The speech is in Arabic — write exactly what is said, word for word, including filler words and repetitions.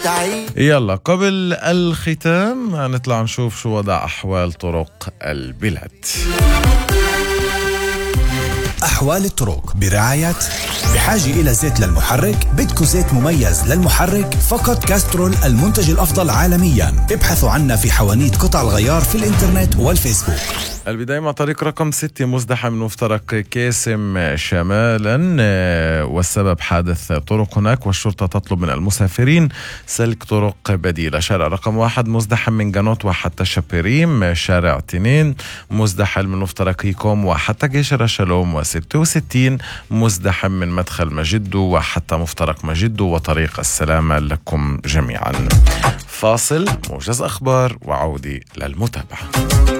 يلا قبل الختام نطلع نشوف شو وضع أحوال طرق البلاد. أحوال الطرق برعاية بحاجة إلى زيت للمحرك؟ بدكو زيت مميز للمحرك؟ فقط كاسترول المنتج الأفضل عالميا. ابحثوا عنا في حوانيت قطع الغيار في الإنترنت والفيسبوك. البداية مع طريق رقم ستة مزدحم من مفترق كاسم شمالا، والسبب حادث طرق هناك، والشرطة تطلب من المسافرين سلك طرق بديلة. شارع رقم واحد مزدحم من جانوت وحتى شابيريم. شارع اثنين مزدحم من مفترق هيكوم وحتى جسر الشلوم، وستة وستين مزدحم من مدخل مجدو وحتى مفترق مجدو وطريق السلامة. لكم جميعا فاصل، موجز أخبار وعودة للمتابعة.